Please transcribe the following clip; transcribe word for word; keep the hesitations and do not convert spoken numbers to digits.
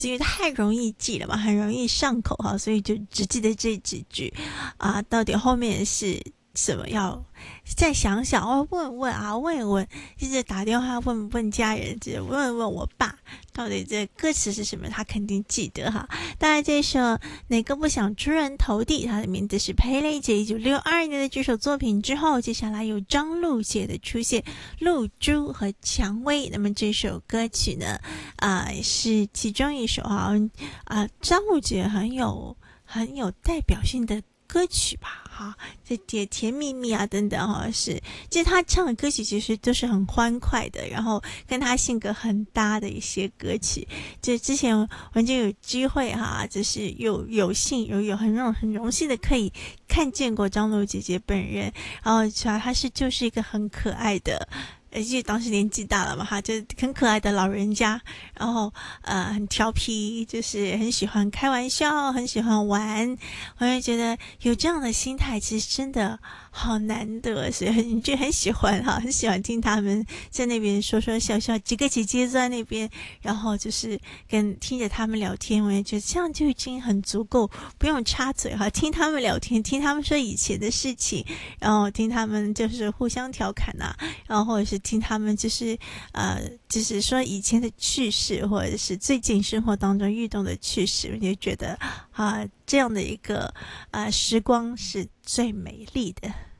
因为太容易记了嘛，很容易上口哈，所以就只记得这几句啊，到底后面是什么要再想想哦，问问啊，问一问，一直打电话问问家人，就问问我爸，到底这歌词是什么，他肯定记得哈。当然，这首哪个不想出人头地，它的名字是裴蕾姐一九六二年的这首作品之后，接下来有张露姐的出现，露珠和蔷薇。那么这首歌曲呢，啊、呃，是其中一首啊啊、呃，张露姐很有很有代表性的歌曲吧，哈，这甜甜蜜蜜啊等等哈，是，其实他唱的歌曲其实都是很欢快的，然后跟他性格很搭的一些歌曲。就之前我就有机会哈，就是有有幸有有很荣很荣幸的可以看见过张露姐姐本人，然后主要她是就是一个很可爱的。而且当时年纪大了嘛，哈，就是很可爱的老人家，然后呃很调皮，就是很喜欢开玩笑，很喜欢玩。我就觉得有这样的心态，其实真的好难得，所以很就很喜欢哈，很喜欢听他们在那边说说笑笑，几个姐姐坐在那边，然后就是跟听着他们聊天，我也觉得这样就已经很足够，不用插嘴哈，听他们聊天，听他们说以前的事情，然后听他们就是互相调侃呐、啊，然后或者是听他们就是呃，就是说以前的趣事，或者是最近生活当中遇到的趣事，我就觉得啊、呃，这样的一个呃时光是最美丽的。